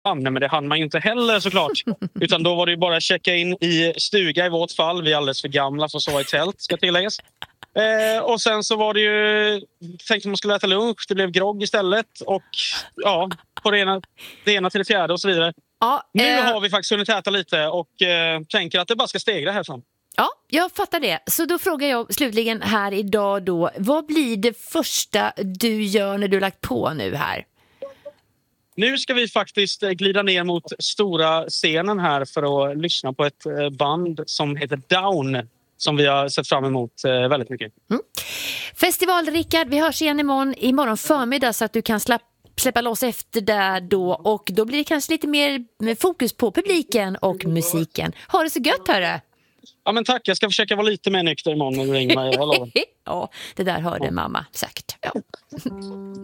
Ja, nej, men det hann man ju inte heller såklart. Utan då var det ju bara att checka in i stuga i vårt fall. Vi är alldeles för gamla för att sova i tält, ska tilläggas. Och sen så var det ju... Tänkte man skulle äta lunch, det blev grogg istället. Och ja, på det ena till det fjärde och så vidare. Ja, Nu har vi faktiskt hunnit äta lite och tänker att det bara ska stegra härifrån. Ja, jag fattar det. Så då frågar jag slutligen här idag då, vad blir det första du gör när du lagt på nu här? Nu ska vi faktiskt glida ner mot stora scenen här för att lyssna på ett band som heter Down som vi har sett fram emot väldigt mycket. Festival Rickard, vi hörs igen imorgon förmiddag så att du kan släppa loss efter där då, och då blir det kanske lite mer fokus på publiken och musiken. Ha det så gött, hörru! Ja, men tack, jag ska försöka vara lite mer nykter imorgon när du ringer mig. Ja, det där hörde mamma säkert. Ja.